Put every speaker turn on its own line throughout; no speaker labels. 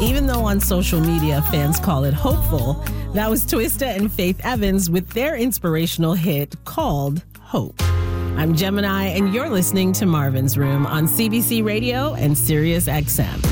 Even though on social media fans call it hopeful, that was Twista and Faith Evans with their inspirational hit called Hope. I'm Gemini, and you're listening to Marvin's Room on CBC Radio and Sirius XM.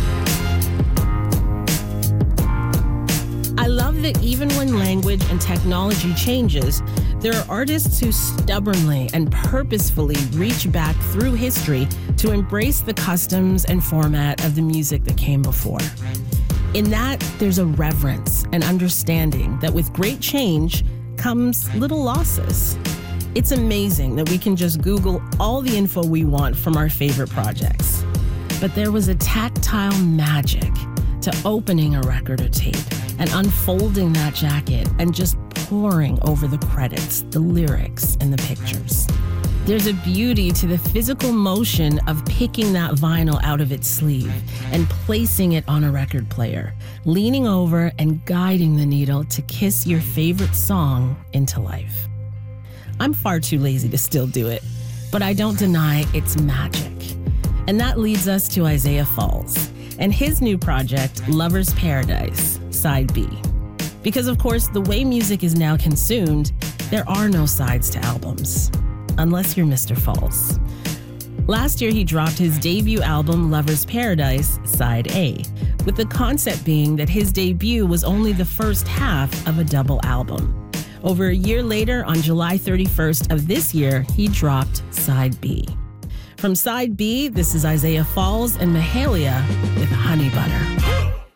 I love that even when language and technology changes, there are artists who stubbornly and purposefully reach back through history to embrace the customs and format of the music that came before. In that, there's a reverence and understanding that with great change comes little losses. It's amazing that we can just Google all the info we want from our favorite projects. But there was a tactile magic to opening a record or tape and unfolding that jacket and just poring over the credits, the lyrics, and the pictures. There's a beauty to the physical motion of picking that vinyl out of its sleeve and placing it on a record player, leaning over and guiding the needle to kiss your favorite song into life. I'm far too lazy to still do it, but I don't deny its magic. And that leads us to Isaiah Falls and his new project, Lover's Paradise, Side B. Because of course, the way music is now consumed, there are no sides to albums. Unless you're Mr. Falls. Last year, he dropped his debut album, Lover's Paradise, Side A, with the concept being that his debut was only the first half of a double album. Over a year later, on July 31st of this year, he dropped Side B. From Side B, this is Isaiah Falls and Mahalia with Honey Butter.